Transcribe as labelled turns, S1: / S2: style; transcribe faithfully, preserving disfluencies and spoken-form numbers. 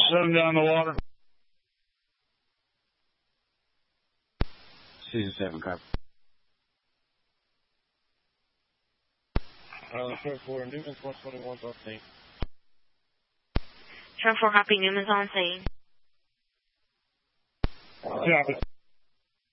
S1: Seven down the water.
S2: Season seven, copy.
S3: Uh, Short four, Newman's one twenty-one, on scene.
S4: Short four, copy, Newman's on scene.
S1: Copy.